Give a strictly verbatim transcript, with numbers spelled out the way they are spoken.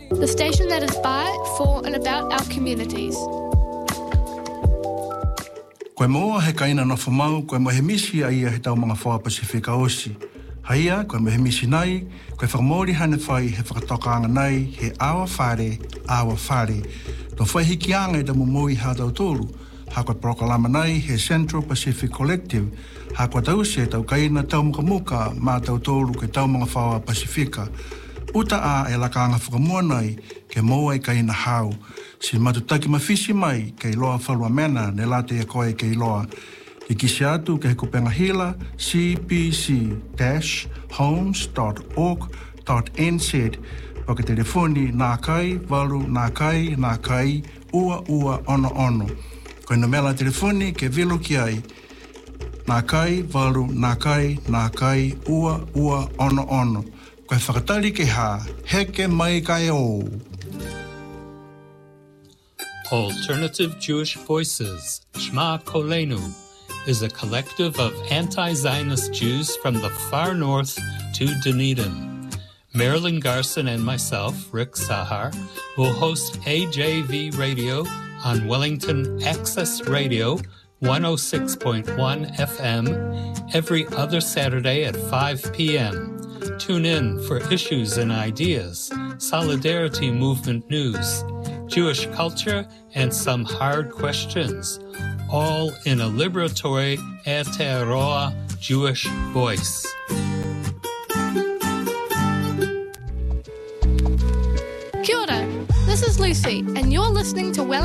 the station that is by, for and about our communities. Koe moa he kaina no whamau, koe mo he misi a ia he tau mga whaa Pasifika Osi. Haia, koe mo he misi nai, koe whakamori hane whai he whakatokaanga nai, he awa whare, awa whare. Tō whai hiki anga i da mumui ha tau tōru, ha koe prokalama nai he Central Pacific Collective, ha koe tau se tau kaina tau muka muka ma tau tōru ke tau mga whaa Pasifika. Uta a e lakanga whakamua nai ke moa i kaina hau. Si matutaki mawhisi mai kei loa whalua mena ne late e koe kei loa. I kisi atu ke he kupenga hila c p c dash homes dot org dot n z pake telefoni nā kai, walu, nā kai, nā kai, ua ua ono ono. Koe no mela telefoni ke vilo ki ai. Nā kai, walu, nā kai, nā kai, ua ua ono ono. Koe whakatari ke hā, heke mai kai o. Alternative Jewish Voices, Shema Kolenu, is a collective of anti-Zionist Jews from the far north to Dunedin. Marilyn Garson and myself, Rick Sahar, will host A J V Radio on Wellington Access Radio one oh six point one F M every other Saturday at five p.m. Tune in for issues and ideas, Solidarity Movement news, Jewish culture, and some hard questions, all in a liberatory Aotearoa Jewish voice. Kia ora, this is Lucy, and you're listening to Wellington